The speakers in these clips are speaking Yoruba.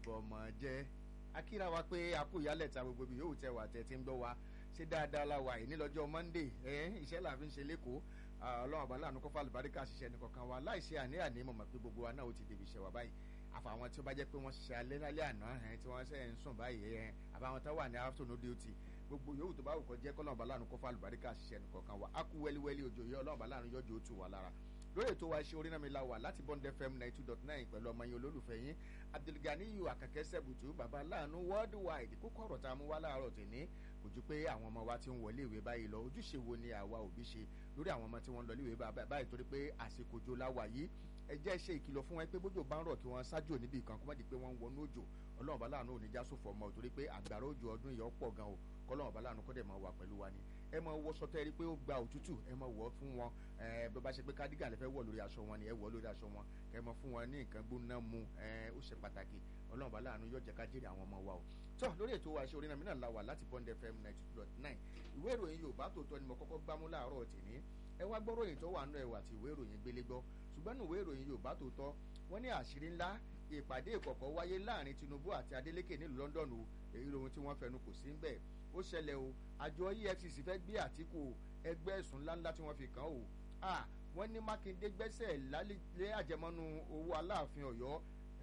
bọ̀mọ̀ jẹ́ akíra wa pé a kú ìyálẹ̀ ta gbogbo ibi yóò tẹ wà tẹ̀ tí ń gbọ́ wa ṣé dáadáa la wà yìí ní lọ́jọ́ Monday iṣẹ́ là fi ń ṣe lẹ́kọ̀ọ́ ọlọ́run àbálà àánú kọ́fà àlùbáríkà ṣiṣẹ́ nìkankan wa láìṣe àní mo mọ̀ pé gbogbo wa náà ó ti dèbì ṣẹ̀ wá báyìí àfàwọn tí ó bá jẹ́ pé wọ́n ṣiṣẹ́ alẹ́ lálẹ́ àná tí wọ́n ṣe ń sùn báyìí àbáwọn tó wà ní afternoon duty gbogbo yòówù tó bá wù kó jẹ́ kọ́lọ́run àbálà àánú kọ́fà àlùbáríkà ṣiṣẹ́ nìkankan wa á kú wẹ́líwẹ́lí òjò yẹ ọlọ́run àbálà àánú yọjú ó tù wá lára lórí ètò wa ṣe orin náà mi la wà láti Bond FM 92.9 pẹ̀lú ọmọ yín olólùfẹ́ yín Abdulganiyu Akànkẹ́ Sẹ́bùtù bàbá láàánú worldwide kókó ọ̀rọ̀ tá a mú wá láàárọ̀ tèmi kò ju pé àwọn ọmọ wa ti ń wọlé ìwé báyìí lọ ojúṣe wo ni àwa òbí ṣe lórí àwọn ọmọ tí wọ́n ń lọ ìwé báyìí torí pé àsìkò òjò la wà yìí ẹ jẹ́ ṣe ìkìlọ̀ fún wọn pé bójò bá ń rọ̀ kí wọ́n ṣáájú níbi kan kó má di pé wọ́n ń wọnú òjò ọlọ́run bá láàánú òní já sófò ọmọ torí pé àgbàrá òjò ọdún yìí ọ̀pọ̀ gan o kọ́lọ́run bá láàánú kó dẹ̀ máa wà pẹ̀lú wa ni ẹ máa wọ sọtẹ́ rí pé ó gba òtútù ẹ máa wọ̀ fún wọn bó bá ṣe pé kádígà lè fẹ́ wọ̀ lórí aṣọ wọn ni ẹ wọ̀ lórí aṣọ wọn kẹ máa fún wọn ní nǹkan gbóná mu ó ṣe pàtàkì ọlọ́run bá láàánú yóò jẹ́ ká jèrè àwọn ọmọ wa o tó lórí ètò wa ṣe orin náà mìíràn la wà láti Bond FM 92.9 ìwé ìròyìn Yorùbá Tòótọ́ ni mo kọ́kọ́ gbámú láàárọ̀ tèmi ẹ wá gbọ́ ròyìn tó wà nù ẹ̀wà tí ìwé ìròyìn gbélé gbọ́ ṣùgbọ́n nù ìwé ìròyìn Yorùbá Tòótọ́ wọ́n ní àṣírí ńlá ìpàdé ìkọ̀kọ̀ wáyé láàrin Tinubu àti Adeleke nílùú London o èyí lóhun tí wọ́n fẹnu kò sí ń bẹ̀ ó ṣẹlẹ̀ o àjọ EFCC fẹ́ gbé Àtíkù ẹgbẹ́ ẹ̀sùn ńláńlá tí wọ́n fi kàn ó wọ́n ní Mákindé gbẹ́sẹ̀ lé àjẹmọ́nú owó Aláàfin Ọ̀yọ́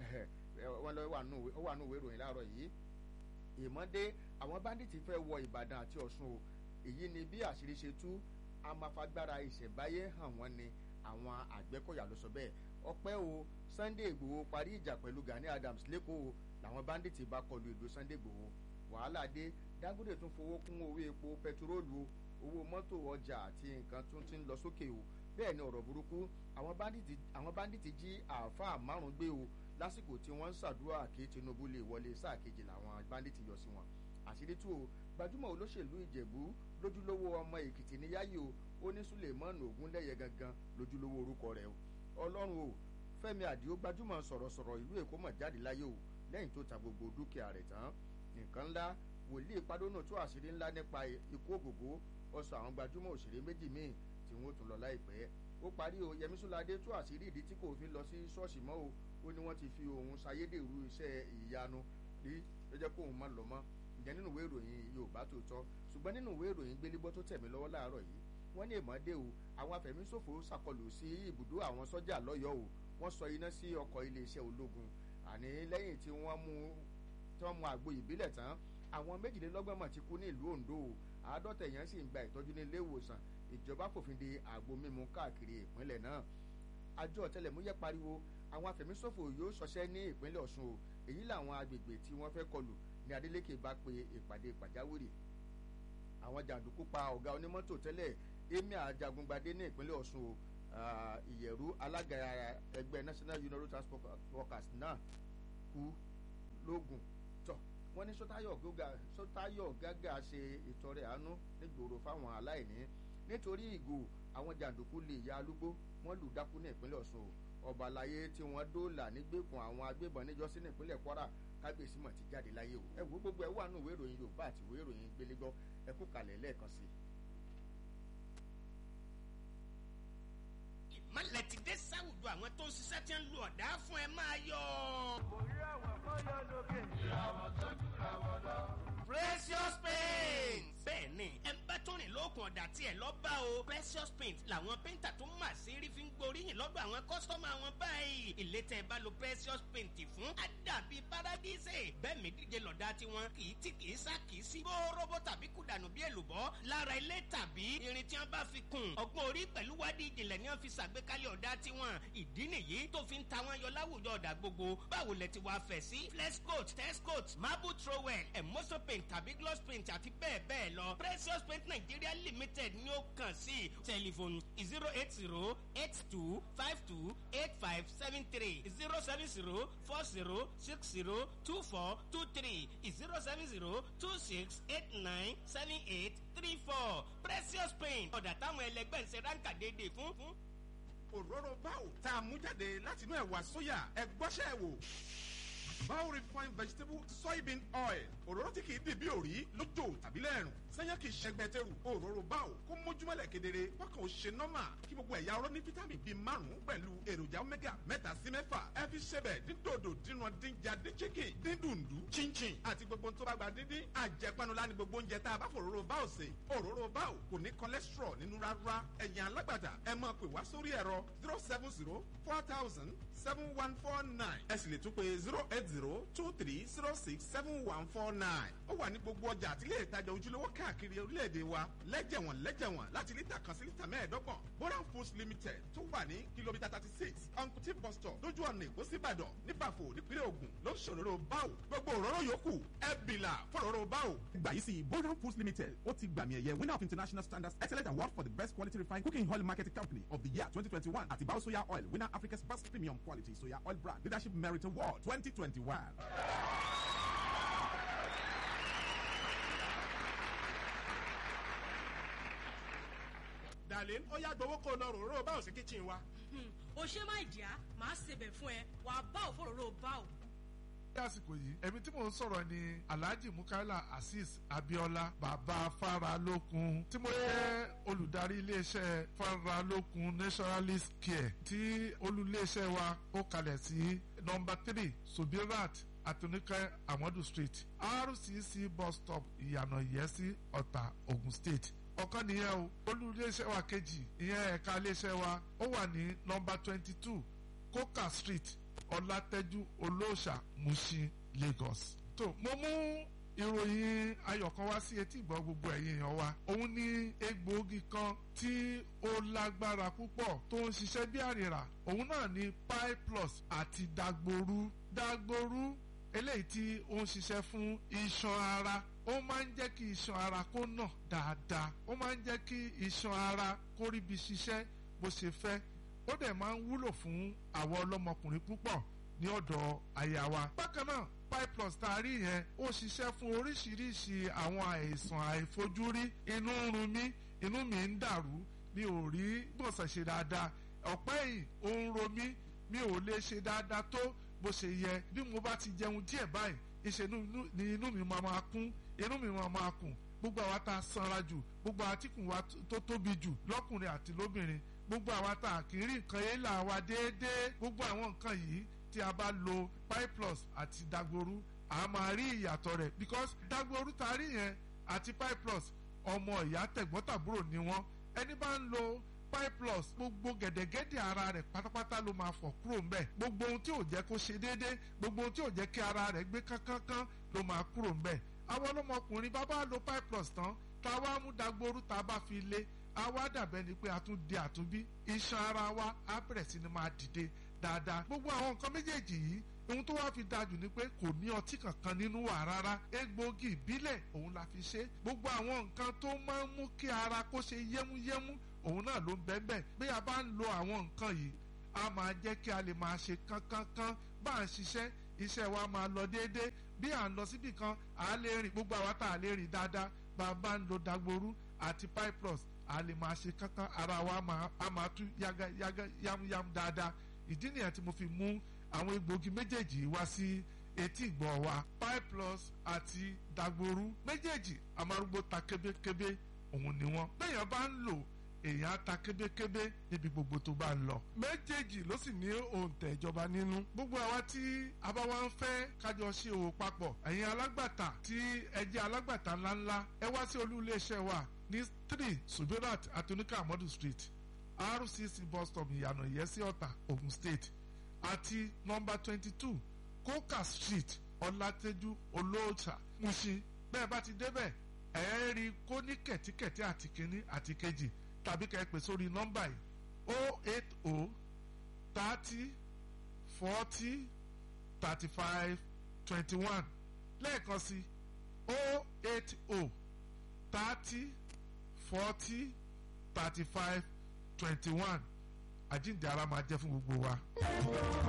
wọ́n lọ wà nù ìwé ìròyìn láàárọ̀ yìí ìmọ̀dé àwọn báńdíìtì fẹ́ wọ Ìbàdàn àti Ọ̀ṣun o èyí ni bí àṣírí ṣe tú amafagbára ìṣẹ̀báyé hàn wọ́n ni àwọn Àgbẹ̀kọ̀yà ló sọ bẹ́ẹ̀ ọpẹ́ o Sunday Igboho parí ìjà pẹ̀lú Gani Adams lẹ́kọ̀ọ́ làwọn báńdíìtì bá kọlu ìlú Sunday Igboho wàhálà dé Dangote tún fowó kún owó epo pẹtiróòlù owó mọ́tò ọjà àti nǹkan tún ti ń lọ sókè o bẹ́ẹ̀ ni ọ̀rọ̀ burúkú àwọn báńdíìtì jí àáfàá márùn-ún gbé o lásìkò tí wọ́n ń ṣàdúrà kí Tinubu lè wọlé sáà kejì làwọn báńdíìtì yọ sí wọn àṣírí tú o gbajúmọ̀ olóṣèlú Ìjẹ̀bú lójúlówó ọmọ Èkìtì níyáyí o ó ní Suleiman Ogunlẹ́yẹ gangan lójúlówó orúkọ rẹ̀ o Ọlọ́run o Fẹ́mi Àdìó gbajúmọ̀ sọ̀rọ̀sọ̀rọ̀ ìlú Èkó mọ̀ jáde láyé o lẹ́yìn tó ta gbogbo dúkìá rẹ̀ tán nǹkan ńlá wòlíì Padónà tú àṣírí ńlá nípa ikú Ògògó ó sọ àwọn gbajúmọ̀ òṣèré méjì míì tí wọ́n tún lọ láìpẹ́ ó parí o Yẹmí Sóládé tú àṣírí ìdí tí kò fi lọ sí ṣọ́ọ̀ṣì mọ́ o ó ní wọ́n ti fi òun ṣayédèrú iṣẹ́ ìyanu rí ló jẹ́ kóun má lọ mọ́ ìjẹ́ nínú ìwé ìròyìn Yorùbá Tòótọ́ ṣùgbọ́n nínú ìwé ìròyìn Gbélégbọ́ tó tẹ̀mí lọ́wọ́ láàárọ̀ yìí wọ́n ní ìmọ̀dé o àwọn afẹ̀míṣòfò ṣàkọlù sí ibùdó àwọn sọ́jà lọ́yọ̀ọ́ o wọ́n sọ iná sí ọkọ̀ iléeṣẹ́ ológun àní lẹ́yìn tí wọ́n mú àgbo ìbílẹ̀ tán àwọn 22 mọ̀ ti kú ní ìlú Ondo o 50 èèyàn sì ń gba ìtọ́jú ní ilé ìwòsàn ìjọba fòfin de àgbo mímu káàkiri ìpínlẹ̀ náà àjọ ọ̀tẹlẹ̀múyẹ́ pariwo àwọn afẹ̀míṣòfò yóò ṣọṣẹ́ ní ìpínlẹ̀ Ọ̀ṣun o èyí làwọn agbègbè tí wọ́n fẹ́ kọlù ní Adeleke bá pe ìpàdé pàjáwìrì àwọn jàǹdùkú pa ọ̀gá onímọ́tò tẹ́lẹ̀ Emir Ajagungbadé ní ìpínlẹ̀ Ọ̀ṣun o Ìyẹ̀rú alága ẹgbẹ́ National Union Road Transport Workers náà kú lógún tọ̀ wọ́n ní Sọ́táyọ̀ Gágà ṣe ìtọrẹ àánú nígboro fáwọn aláìní nítorí ìgò àwọn jàǹdùkú lè ya alúgbó wọ́n lù dákú ní ìpínlẹ̀ Ọ̀ṣun ọba àlàyé tí wọ́n dóòlà nígbèkùn àwọn agbébọn níjọ́sí ní ìpínlẹ̀ Kwara kábíyèsí mọ̀ ti jáde láyé o ẹ wo gbogbo ẹ wà nínú ìwé ìròyìn Yorùbá àti ìwé ìròyìn Gbélégbọ́ ẹ kú kalẹ̀ lẹ́ẹ̀kan sí i. ìmọ̀lẹ̀ ti dé sáwùjọ àwọn tó ń ṣiṣẹ́ tí ń lu ọ̀dà fún ẹ máa yọ. mo rí àwọn kan yọ lókè. ìràwọ̀ tó jùra wọn lọ. Precious Paint. bẹ́ẹ̀ni ẹ bá tó rìn lókun ọ̀dà tí ẹ lọ bá o. Precious Paint làwọn pẹ́ńtà tó mà sí rí fi ń gboríyìn lọ́dọ̀ àwọn kọ́sítọ́mù wọn báyìí. ìlétẹ̀ ẹ bá lo Precious Paint fún àdàbí paradíṣe. bẹ́ẹ̀ mi díje lọ́dà tiwọn kì í tí kì í sá kì í sí. bórobó tàbí kùdànù bí èlùbọ́ lára ilé tàbí irin tí wọ́n bá fi kùn. ọgbọ́n orí pẹ̀lú wádìí ìjìnlẹ̀ ni wọ́n fi ṣàgbékalẹ̀ ọ̀dà tiwọn. ìdí nìyí tó fi ń ta wọn yọ láwùjọ ọ̀dà gbogbo. báwo lẹ ti wá fẹ̀ sí. Flex coat, test coat, marble trowel, emulsion paint tàbí gloss paint àti bẹ́ẹ̀ bẹ́ẹ̀ lọ. Precious Paint Nigeria Limited ni ó kàn sí. tẹlifóònù 08082528573 07040602423 07026897834 Precious Paint ọ̀dà táwọn ẹlẹgbẹ́ ń ṣe ránkà déédéé fún. òróró báwò tá a mú jáde látinú ẹ̀wà sóyà ẹ gbọ́ṣẹ́ wò. Bao refined vegetable soybean oil òróró tí kì í dì bí òrí lójó tàbí lẹ́rùn sẹ́yìn kì í ṣẹgbẹ́tẹ̀rù òróró Bao kó mójúmọ́lẹ̀ kedere bákan ó ṣe nọ́mà kí gbogbo ẹ̀yà ọ̀rọ̀ ní fítámì bíi 5 pẹ̀lú èròjà omega 3 sí 6 ẹ fi ṣẹbẹ̀ dídòdò dínà dínjà dín chicken dín dùndú chinchin àti gbogbo tó bá gba díndín àjẹpanulá ni gbogbo oúnjẹ tá a bá fòróró Bao sè òróró Bao kò ní cholesterol nínú rárá ẹ̀yin alágbàtà ẹ máa pè wá sórí ẹ̀rọ 070 4000 7149 ẹ sì lè tún pé 08023067149 ó wà ní gbogbo ọjà àti ilé ìtajà ojúlówó káàkiri orílẹ̀-èdè wa lẹ́jẹ̀wọ̀n láti lítà kan sí lítà mẹ́ẹ̀ẹ́dọ́gbọ̀n Boran Foods Limited tó wà ní kìlómítà 36 Uncle bus stop lójú ọ̀nà Èkó sí Ìbàdàn nípàfò nípínlẹ̀ Ògùn ló ń ṣòróró Bao gbogbo òróró yòókù ẹ bìlà fòróró Bao. gbà yìí sí Boran Foods Limited ó ti gbàmì ẹ̀yẹ winner of international standards excellent award for the best quality refined cooking oil marketing company of the year 2021 àti Bao soya oil winner Africa's best premium quality soya oil brand leadership merit award 2021. darlene ó yá gbowó kó lọ ròró Bao sí kitchen wa. o ṣe máa dìá máa ṣebẹ̀ fún ẹ wàá Bao fòróró Bao. ní àsìkò yìí èmi tí mò ń sọ̀rọ̀ ni Alhaji Mukaila Azeez Abiola bàbá Faralókun tí mo jẹ́ olùdarí iléeṣẹ́ Faralókun Naturalist Care tí olùléeṣẹ́ wa ó kalẹ̀ sí nọ́mbà 3 Sobirat Atonika Amadu Street RCC bus stop Ìyànà Ìyẹ́sí Ọ̀tà Ogun State ọ̀kan nìyẹn o olùléeṣẹ́ wa kejì ìyẹn ẹ̀ka iléeṣẹ́ wa ó wà ní nọ́mbà 22 Coca Street Ọlátẹ́jú Olóòṣà Mushin Lagos. tó mo mú ìròyìn ayọ̀ kan wá sí etí ìgbọ́ gbogbo ẹ̀yin èèyàn wa òun ní egbòogi kan tí ó lágbára púpọ̀ tó ń ṣiṣẹ́ bí àrìrà òun náà ní Pi Plus àti Dagboru eléyìí tí ó ń ṣiṣẹ́ fún iṣan ara ó máa ń jẹ́ kí iṣan ara kó nà dáadáa ó máa ń jẹ́ kí iṣan ara kó ríbi ṣiṣẹ́ bó ṣe fẹ́ ó dẹ̀ máa ń wúlò fún àwọn ọlọ́mọkùnrin púpọ̀ ní ọ̀dọ̀ aya wa. bákan náà Pi Plus tá a rí yẹn ó ṣiṣẹ́ fún oríṣiríṣi àwọn àìsàn àìfojúrí inú ń run mí inú mi ń dàrú mi ò rí gbọ̀nsẹ̀ ṣe dáadáa ọ̀pẹ́ yìí ó ń ro mí mi ò lè ṣe dáadáa tó bó ṣe yẹ bí mo bá ti jẹun díẹ̀ báyìí ìṣe ni inú mi máa kún inú mi máa kùn gbogbo àwa tá a sanra jù gbogbo àtikùn wa tó tóbi jù lọ́kùnrin àti lóbìnrin gbogbo àwa tá a kì í rí nǹkan yẹn là wá déédéé gbogbo àwọn nǹkan yìí tí a bá lo Pi Plus àti Dagboru a máa rí ìyàtọ̀ rẹ̀ because Dagboru tá a rí yẹn àti Pi Plus ọmọ ìyá tẹ̀gbọ́ntàbúrò ni wọ́n ẹni bá ń lo Pi Plus gbogbo gẹ̀dẹ̀gẹ̀dẹ̀ ara rẹ̀ pátápátá ló máa fọ̀ kúrò ńbẹ̀ gbogbo ohun tí ò jẹ́ kó ṣe déédéé gbogbo ohun tí ò jẹ́ kí ara rẹ̀ gbé kánkán ló máa kúrò ńbẹ̀ àwọn ọlọ́mọkùnrin bá bá lo Pi Plus tán tá a wá mú Dagboru tá a bá fi lé a wá dàbẹ́ ni pé a tún di àtúnbí iṣan ara wa á bẹ̀rẹ̀ sí ni máa dìde dáadáa gbogbo àwọn nǹkan méjèèjì yìí ohun tó wá fi dájú ni pé kò ní ọtí kankan nínú wa rárá egbòogi ìbílẹ̀ òun la fi ṣe gbogbo àwọn nǹkan tó máa ń mú kí ara kó ṣe yẹ́múyẹ́mú òun náà ló ń bẹ́ẹ̀ bí a bá ń lo àwọn nǹkan yìí a máa jẹ́ kí a lè máa ṣe kánkán bá a ń ṣiṣẹ́ iṣẹ́ wa máa lọ déédéé bí à ń lọ síbì kan à á lè rìn gbogbo àwa tá a lè rìn dáadáa bá a bá ń lo Dagboru àti Pi Plus a lè máa ṣe kankan ara wa a máa tú yágá yámúyámú dáadáa ìdí nìyẹn tí mo fi mú àwọn egbòogi méjèèjì wá sí etí ìgbọ́ wa Pi Plus àti Dagboru méjèèjì amárúgbó ta kébékébé òun ni wọ́n bẹ́ẹ̀yàn bá ń lò èèyàn á ta kébékébé níbi gbogbo tó bá ń lọ méjèèjì ló sì ní òǹtẹ̀ ìjọba nínú gbogbo àwa tí a bá wá ń fẹ́ kájọ ṣe òwò papọ̀ ẹ̀yin alágbàtà tí ẹ jẹ́ alágbàtà ńláńlá ẹ wá sí olú iléeṣẹ́ wa ní 3 Subirat Atonika Amadu Street RCC bus stop Ìyànà Ìyẹ́sí Ọ̀tà Ogun State àti nọ́mbà 22 Coca Street Ọlátẹ́jú Olóòṣà Mushin bẹ́ẹ̀ bá ti débẹ̀ ẹ̀ rí kó ní kẹ̀tíkẹ̀tí àti kínní àti kejì tàbí kẹ́ ẹ pè sórí nọ́mbà yìí 080 30 40 35 21 lẹ́ẹ̀kan sí 080 30 40 35 21 àjíǹde ara máa jẹ́ fún gbogbo wa.